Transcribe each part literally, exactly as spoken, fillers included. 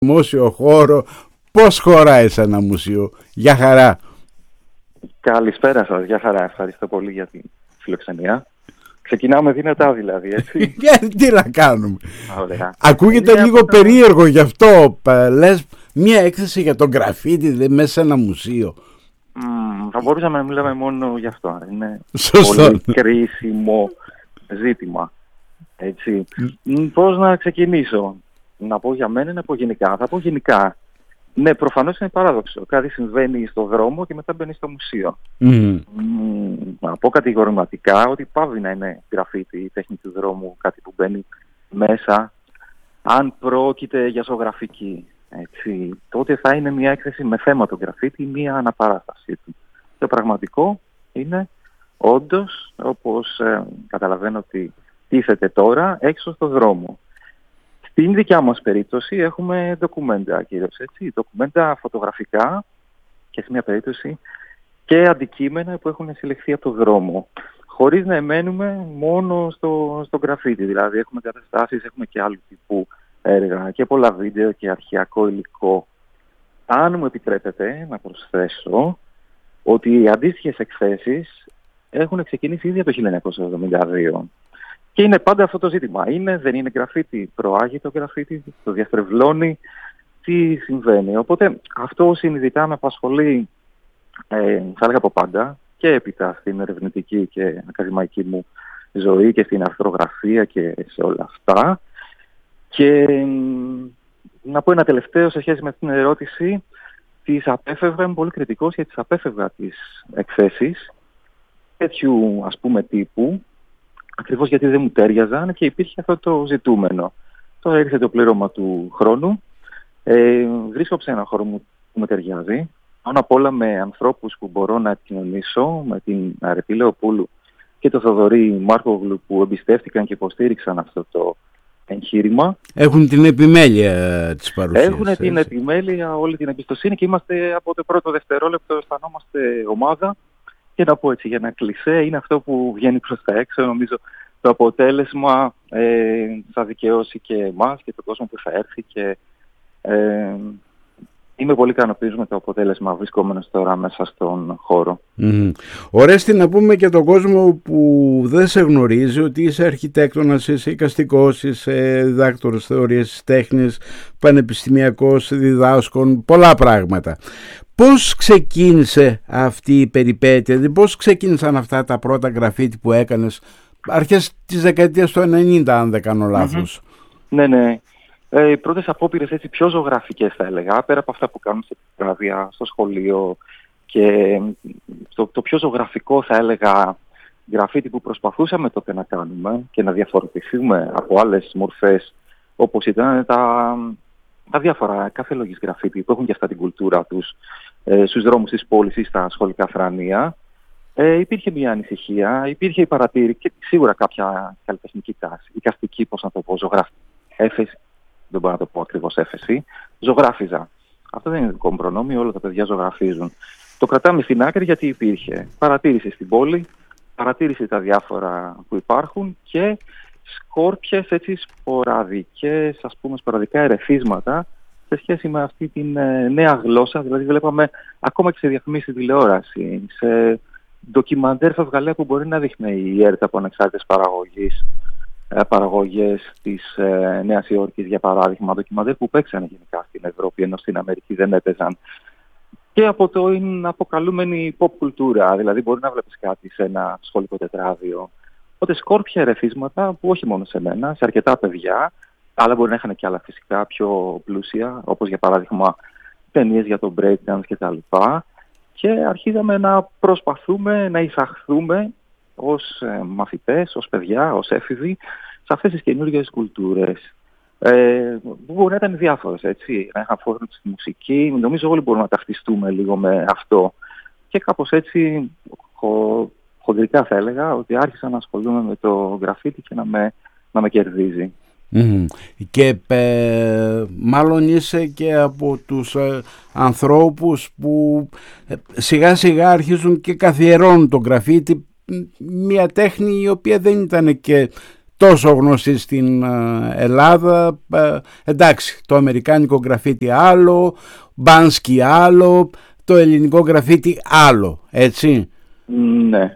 δημόσιο χώρο. Πώς χωράει σε ένα μουσείο? Για χαρά. Καλησπέρα σας, για χαρά. Ευχαριστώ πολύ για την φιλοξενία. Ξεκινάμε δυνατά δηλαδή, έτσι. Τι να κάνουμε. Ωραία. Ακούγεται Είναι λίγο αυτό... περίεργο γι' αυτό. Λες μια έκθεση για τον γραφίτι μέσα σε ένα μουσείο. Mm, θα μπορούσαμε να μιλάμε μόνο γι' αυτό. Είναι Σωστό. Πολύ κρίσιμο ζήτημα. Έτσι. Mm. Πώς να ξεκινήσω? Να πω για μένα, να πω γενικά. Θα πω γενικά. Ναι, προφανώς είναι παράδοξο. Κάτι συμβαίνει στο δρόμο και μετά μπαίνει στο μουσείο. Mm. Mm, να πω κατηγορηματικά ότι πάβει να είναι γραφίτι η τέχνη του δρόμου, κάτι που μπαίνει μέσα, αν πρόκειται για ζωγραφική. Έτσι, τότε θα είναι μια έκθεση με θέμα το γραφίτι, μια αναπαράστασή του. Το πραγματικό είναι όντως, όπως ε, καταλαβαίνω ότι τίθεται τώρα, έξω στο δρόμο. Στην δικιά μας περίπτωση έχουμε ντοκουμέντα κυρίως, έτσι, ντοκουμέντα φωτογραφικά και σε μια περίπτωση και αντικείμενα που έχουν συλλεχθεί από το δρόμο, χωρίς να εμένουμε μόνο στο, στο γραφίτι. Δηλαδή έχουμε καταστάσεις, έχουμε και άλλου τύπου έργα και πολλά βίντεο και αρχαιακό υλικό. Αν μου επιτρέπετε να προσθέσω ότι οι αντίστοιχες εκθέσεις έχουν ξεκινήσει ήδη από το χίλια εννιακόσια εβδομήντα δύο. Και είναι πάντα αυτό το ζήτημα. Είναι, δεν είναι γραφίτι, προάγει το γραφίτι, το διαστρεβλώνει, τι συμβαίνει. Οπότε αυτό συνειδητά με απασχολεί, ε, θα έλεγα από πάντα, και έπειτα στην ερευνητική και ακαδημαϊκή μου ζωή και στην αρθρογραφία και σε όλα αυτά. Και να πω ένα τελευταίο σε σχέση με την ερώτηση, τις απέφευγα, είμαι πολύ κριτικός γιατί τις απέφευγα τις εκθέσεις τέτοιου ας πούμε τύπου, ακριβώς γιατί δεν μου τέριαζαν και υπήρχε αυτό το ζητούμενο. Τώρα ήρθε το πλήρωμα του χρόνου, ε, βρίσκω σε ένα χώρο μου που μου ταιριάζει, πάνω απ' όλα με ανθρώπους που μπορώ να επικοινωνήσω, με την Αρετή Λεοπούλου και τον Θοδωρή Μάρκογλου που εμπιστεύτηκαν και υποστήριξαν αυτό το εγχείρημα. Έχουν την επιμέλεια της παρουσίας. Έχουν έτσι. την επιμέλεια, όλη την εμπιστοσύνη και είμαστε από το πρώτο δευτερόλεπτο αισθανόμαστε ομάδα. Και να πω έτσι για ένα κλισέ, είναι αυτό που βγαίνει προς τα έξω. Νομίζω το αποτέλεσμα ε, θα δικαιώσει και εμάς και τον κόσμο που θα έρθει και ε, είμαι πολύ ικανοποιημένος με το αποτέλεσμα βρισκόμενος τώρα μέσα στον χώρο. Mm. Ορέστη, να πούμε και τον κόσμο που δεν σε γνωρίζει ότι είσαι αρχιτέκτονας, είσαι εικαστικός, είσαι διδάκτορος θεωρίας τέχνης, πανεπιστημιακός, διδάσκων, πολλά πράγματα. Πώς ξεκίνησε αυτή η περιπέτεια, δηλαδή πώς ξεκίνησαν αυτά τα πρώτα γραφίτι που έκανες αρχές της δεκαετίας του ενενήντα, αν δεν κάνω λάθος? Mm-hmm. Ναι, ναι. Ε, οι πρώτες απόπειρες έτσι πιο ζωγραφικές θα έλεγα, πέρα από αυτά που κάνουμε σε επικράτεια, στο σχολείο και το, το πιο ζωγραφικό θα έλεγα γραφίτι που προσπαθούσαμε τότε να κάνουμε και να διαφοροποιηθούμε από άλλες μορφές όπως ήταν τα, τα διάφορα κάθε λογής γραφίτι που έχουν και αυτά την κουλτούρα τους ε, στους δρόμους της πόλης ή στα σχολικά θρανία. Ε, υπήρχε μια ανησυχία, υπήρχε η παρατήρηση και σίγουρα κάποια καλλιτεχνική τάση, εικαστική, πώς να το πω, ζωγραφική έφεση. Δεν μπορώ να το πω ακριβώς έφεση, ζωγράφιζα. Αυτό δεν είναι δικό μου προνόμιο, όλα τα παιδιά ζωγραφίζουν. Το κρατάμε στην άκρη γιατί υπήρχε παρατήρηση στην πόλη, παρατήρηση τα διάφορα που υπάρχουν και σκόρπιες έτσι σποραδικές, ας πούμε σποραδικά ερεθίσματα σε σχέση με αυτή την ε, νέα γλώσσα. Δηλαδή βλέπαμε ακόμα και σε διαφημίσεις στην τηλεόραση, σε ντοκιμαντέρ στα βγαλέα που μπορεί να δείχνει η ΕΡΤ από ανεξάρτητες παραγωγής. Παραγωγές της ε, Νέας Υόρκης, για παράδειγμα, ντοκιμαντέρ που παίξανε γενικά στην Ευρώπη, ενώ στην Αμερική δεν έπαιζαν. Και από το είναι αποκαλούμενη pop κουλτούρα, δηλαδή μπορεί να βλέπεις κάτι σε ένα σχολικό τετράδιο. Οπότε σκόρπια ερεθίσματα που όχι μόνο σε μένα, σε αρκετά παιδιά, αλλά μπορεί να είχαν και άλλα φυσικά πιο πλούσια, όπως για παράδειγμα ταινίες για το breakdance κτλ. Και αρχίζαμε να προσπαθούμε να εισαχθούμε ως ε, μαθητές, ως παιδιά, ως έφηβοι, σε αυτές τις καινούργιες κουλτούρες. Ε, που μπορεί να ήταν διάφορες, έτσι, να είχαν φόρμα στη μουσική. Νομίζω όλοι μπορούμε να ταυτιστούμε λίγο με αυτό. Και κάπως έτσι, χο, χοντρικά θα έλεγα, ότι άρχισα να ασχολούμαι με το γραφίτι και να με, να με κερδίζει. Mm. Και ε, μάλλον είσαι και από τους ε, ανθρώπους που ε, σιγά σιγά αρχίζουν και καθιερώνουν το γραφίτι, μια τέχνη η οποία δεν ήταν και τόσο γνωστή στην Ελλάδα. Εντάξει, το αμερικάνικο γραφίτι άλλο, Μπάνσκι άλλο, το ελληνικό γραφίτι άλλο, έτσι. Ναι.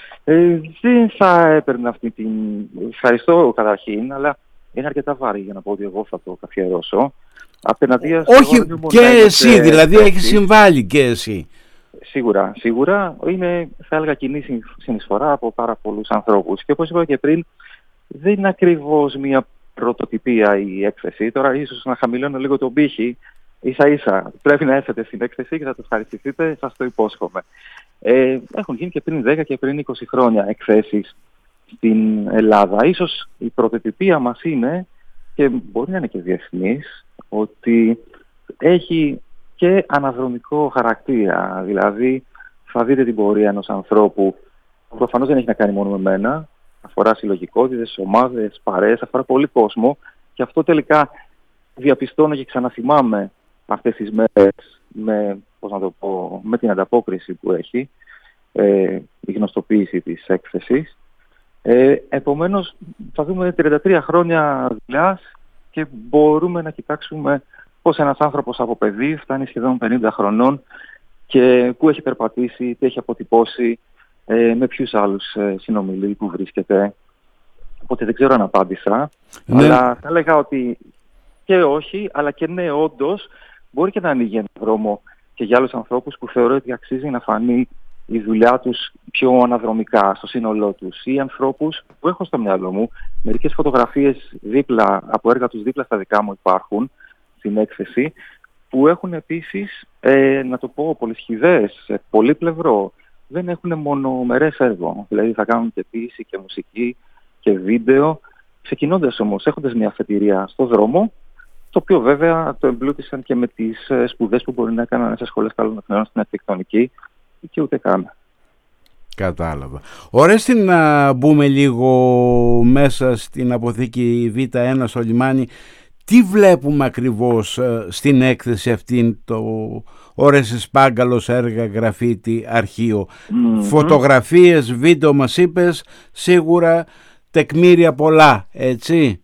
Ε, δεν θα έπαιρνε αυτή την... Ευχαριστώ καταρχήν, αλλά είναι αρκετά βάρη για να πω ότι εγώ θα το καθιερώσω. Απέναντίας, όχι και εσύ, δηλαδή έχεις συμβάλει και εσύ. Σίγουρα, σίγουρα. Είναι, θα έλεγα, κοινή συνεισφορά από πάρα πολλούς ανθρώπους. Και όπως είπα και πριν, δεν είναι ακριβώς μια πρωτοτυπία η έκθεση. Τώρα ίσως να χαμηλώνω λίγο τον πύχη. Ίσα ίσα πρέπει να έρθετε στην έκθεση και θα το ευχαριστηθείτε, σας το υπόσχομαι. Ε, έχουν γίνει και πριν δέκα και πριν είκοσι χρόνια εκθέσεις στην Ελλάδα. Ίσως η πρωτοτυπία μας είναι, και μπορεί να είναι και διεθνής, ότι έχει και αναδρομικό χαρακτήρα. Δηλαδή θα δείτε την πορεία ενός ανθρώπου που προφανώς δεν έχει να κάνει μόνο με μένα, αφορά συλλογικότητες, ομάδες, παρέες, αφορά πολύ κόσμο, και αυτό τελικά διαπιστώνω και ξαναθυμάμαι αυτές τις μέρες με, πώς να το πω, με την ανταπόκριση που έχει ε, η γνωστοποίηση της έκθεσης. Ε, επομένως θα δούμε τριάντα τρία χρόνια δουλειάς και μπορούμε να κοιτάξουμε πώς ένας άνθρωπος από παιδί φτάνει σχεδόν πενήντα χρονών και πού έχει περπατήσει, τι έχει αποτυπώσει, ε, με ποιους άλλους ε, συνομιλεί, που βρίσκεται. Οπότε δεν ξέρω αν απάντησα, ναι. Αλλά θα έλεγα ότι και όχι, αλλά και ναι, όντως μπορεί και να ανοίγει έναν δρόμο και για άλλους ανθρώπους που θεωρώ ότι αξίζει να φανεί η δουλειά τους πιο αναδρομικά στο σύνολό τους, ή ανθρώπους που έχω στο μυαλό μου. Μερικές φωτογραφίες δίπλα, από έργα τους δίπλα στα δικά μου υπάρχουν στην έκθεση, που έχουν επίσης, ε, να το πω, πολυσχηδές, πολύπλευρο. Δεν έχουν μονομερές έργο, δηλαδή θα κάνουν και ποίηση και μουσική και βίντεο, ξεκινώντας όμως, έχοντας μια αφετηρία στο δρόμο, το οποίο βέβαια το εμπλούτησαν και με τις σπουδές που μπορεί να έκαναν σε σχολές καλών εθνών στην αρχιτεκτονική και ούτε καν. Κατάλαβα. Ωραίστε να μπούμε λίγο μέσα στην αποθήκη Β ένα στο λιμάνι. Τι βλέπουμε ακριβώς στην έκθεση αυτήν, το Όρεσης Πάγκαλος, έργα, γραφίτι, αρχείο? Mm-hmm. Φωτογραφίες, βίντεο μας είπες, σίγουρα τεκμήρια πολλά, έτσι?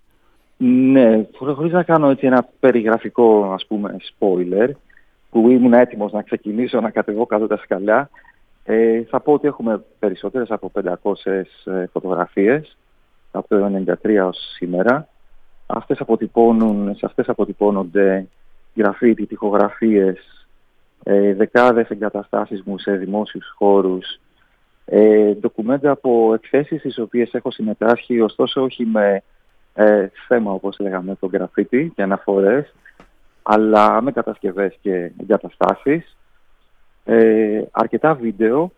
Ναι, χωρίς να κάνω έτσι ένα περιγραφικό, ας πούμε, spoiler, που ήμουν έτοιμος να ξεκινήσω να κατεβώ κάτω τα σκαλιά, ε, θα πω ότι έχουμε περισσότερες από πεντακόσιες ε, φωτογραφίες από το ενενήντα τρία ως σήμερα. Αυτές αποτυπώνουν, σε αυτές αποτυπώνονται γραφίτι, τοιχογραφίες, ε, δεκάδες εγκαταστάσεις μου σε δημόσιους χώρους, ε, ντοκουμέντα από εκθέσεις στις οποίες έχω συμμετάσχει, ωστόσο όχι με ε, θέμα, όπως λέγαμε, το γραφίτι και αναφορές, αλλά με κατασκευές και εγκαταστάσεις, ε, αρκετά βίντεο,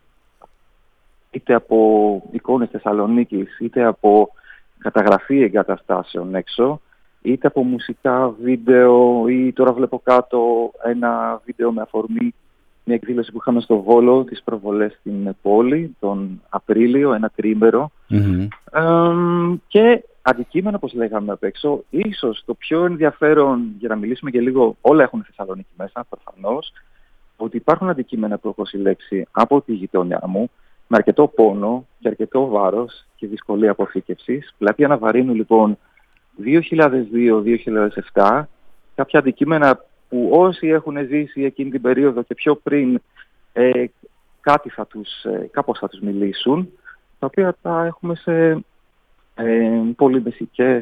είτε από εικόνες Θεσσαλονίκης, είτε από καταγραφή εγκαταστάσεων έξω, είτε από μουσικά βίντεο, ή τώρα βλέπω κάτω ένα βίντεο με αφορμή μια εκδήλωση που είχαμε στο Βόλο, τις προβολές στην πόλη, τον Απρίλιο, ένα τρίμερο. Mm-hmm. Ε, και αντικείμενα, όπως λέγαμε απ' έξω, ίσως το πιο ενδιαφέρον, για να μιλήσουμε και λίγο, όλα έχουν Θεσσαλονίκη μέσα, προφανώς, ότι υπάρχουν αντικείμενα που έχω συλλέξει από τη γειτονιά μου, με αρκετό πόνο και αρκετό βάρος και δυσκολία αποθήκευσης. Πλατεία Ναβαρίνου, λοιπόν, δύο χιλιάδες δύο με δύο χιλιάδες επτά, κάποια αντικείμενα που όσοι έχουν ζήσει εκείνη την περίοδο και πιο πριν, ε, κάτι θα τους, ε, κάπως θα τους μιλήσουν, τα οποία τα έχουμε σε ε, πολύ μπεσικές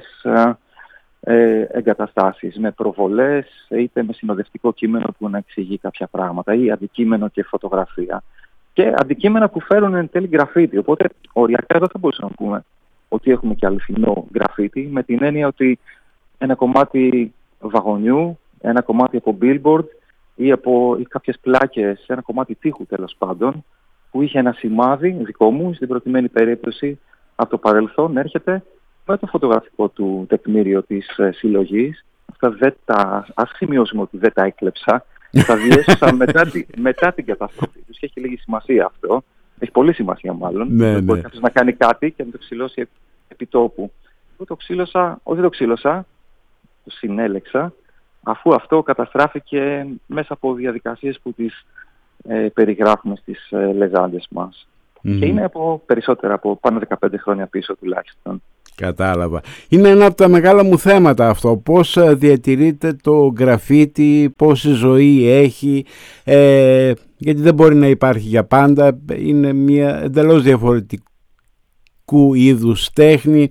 ε, εγκαταστάσεις, με προβολές, είτε με συνοδευτικό κείμενο που να εξηγεί κάποια πράγματα, ή αντικείμενο και φωτογραφία. Και αντικείμενα που φέρουν εν τέλει γραφίτι. Οπότε οριακά εδώ θα μπορούσαμε να πούμε ότι έχουμε και αληθινό γραφίτι, με την έννοια ότι ένα κομμάτι βαγονιού, ένα κομμάτι από billboard ή από ή κάποιες πλάκες, ένα κομμάτι τείχου τέλος πάντων, που είχε ένα σημάδι δικό μου, στην προκειμένη περίπτωση από το παρελθόν, έρχεται με το φωτογραφικό του τεκμήριο της ε, συλλογής. Αυτά δεν τα, ας σημειώσουμε ότι δεν τα έκλεψα. Τα διέσωσα μετά, τη, μετά την καταστροφή τους και έχει λίγη σημασία αυτό. Έχει πολύ σημασία μάλλον. Ναι, ναι. Μπορεί κάποιος να κάνει κάτι και να το ξυλώσει επί τόπου. Εγώ το ξύλωσα, όχι το ξύλωσα, το συνέλεξα, αφού αυτό καταστράφηκε μέσα από διαδικασίες που τις ε, περιγράφουμε στις ε, λεζάντες μας. Mm-hmm. Και είναι από περισσότερα από πάνω δεκαπέντε χρόνια πίσω τουλάχιστον. Κατάλαβα. Είναι ένα από τα μεγάλα μου θέματα αυτό. Πώς διατηρείται το γκραφίτι, πόση ζωή έχει, ε, γιατί δεν μπορεί να υπάρχει για πάντα. Είναι μια εντελώς διαφορετικού είδους τέχνη.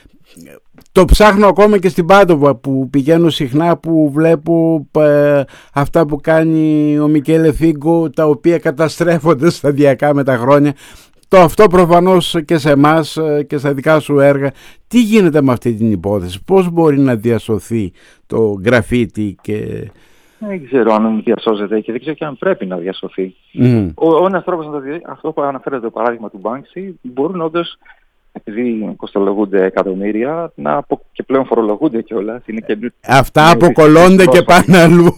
Το ψάχνω ακόμα και στην Πάντοβα που πηγαίνω συχνά, που βλέπω ε, αυτά που κάνει ο Μικέλε Φίγκο, τα οποία καταστρέφονται σταδιακά με τα χρόνια. Το αυτό προφανώς και σε εμάς και στα δικά σου έργα. Τι γίνεται με αυτή την υπόθεση, πώς μπορεί να διασωθεί το γκραφίτι? Και... δεν ξέρω αν διασώζεται και δεν ξέρω και αν πρέπει να διασωθεί. Mm. Ο, ο ένας τρόπος να το δει, αυτό που αναφέρεται το παράδειγμα του Banksy, μπορούν όντως, επειδή κοστολογούνται εκατομμύρια, να απο... και πλέον φορολογούνται κιόλας. Και... αυτά αποκολλώνται και πάνε αλλού.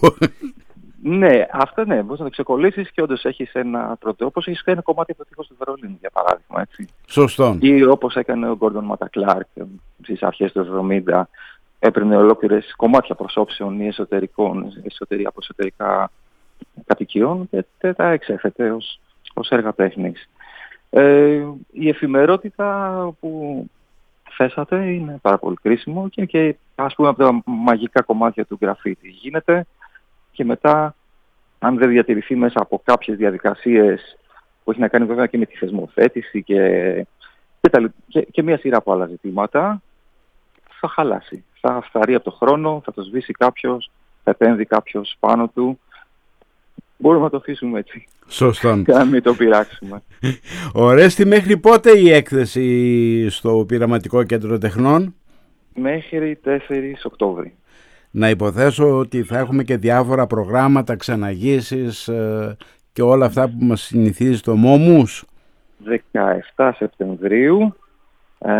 Ναι, αυτό ναι, μπορείς να το ξεκολλήσεις και όντως έχεις ένα τρόπο, όπως έχεις ένα κομμάτι από το τείχος του Βερολίνου, για παράδειγμα, έτσι. Σωστό. Ή όπως έκανε ο Γκόρντον Ματά Κλάρκ στις αρχές του εβδομήντα, έπαιρνε ολόκληρες κομμάτια προσώψεων ή εσωτερικών, εσωτερικά από εσωτερικά κατοικιών και τα εξέφεται ως, ως έργα τέχνης. Ε, η εφημερότητα που θέσατε είναι πάρα πολύ κρίσιμο και, και ας πούμε από τα μαγικά κομμάτια του γκραφίτι γίνεται. Και μετά, αν δεν διατηρηθεί μέσα από κάποιες διαδικασίες που έχει να κάνει βέβαια και με τη θεσμοθέτηση και, και, τα, και, και μια σειρά από άλλα ζητήματα, θα χαλάσει. Θα φθαρεί από το χρόνο, θα το σβήσει κάποιος, θα επένδει κάποιος πάνω του. Μπορούμε να το αφήσουμε έτσι. Σωστόν. Και να μην το πειράξουμε. Ορέστη, μέχρι πότε η έκθεση στο Πειραματικό Κέντρο Τεχνών? Μέχρι τέσσερις Οκτώβρη. Να υποθέσω ότι θα έχουμε και διάφορα προγράμματα, ξαναγήσεις ε, και όλα αυτά που μας συνηθίζει το Μόμους. δεκαεφτά Σεπτεμβρίου ε,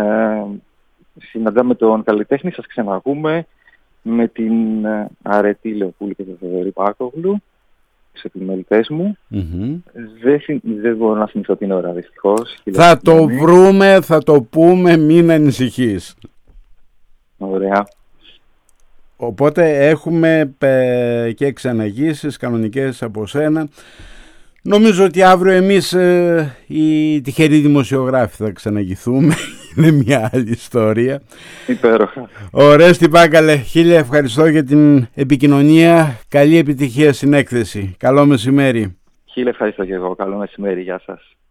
συναντάμε τον καλλιτέχνη, σας ξαναγούμε με την Αρετή Λεοπούλη και τον Θοδωρή Πάκογλου, τους επιμελητές μου. Mm-hmm. Δεν, δεν μπορώ να θυμηθώ την ώρα, δυστυχώς. Θα το βρούμε, θα το πούμε, μην ανησυχείς. Ωραία. Οπότε έχουμε ε, και ξαναγήσεις κανονικές από σένα. Νομίζω ότι αύριο εμείς ε, οι τυχεροί δημοσιογράφοι θα ξαναγηθούμε. Είναι μια άλλη ιστορία. Υπέροχα. Ορέστη Πάγκαλε, χίλια ευχαριστώ για την επικοινωνία. Καλή επιτυχία στην έκθεση. Καλό μεσημέρι. Χίλια ευχαριστώ και εγώ. Καλό μεσημέρι. Γεια σας.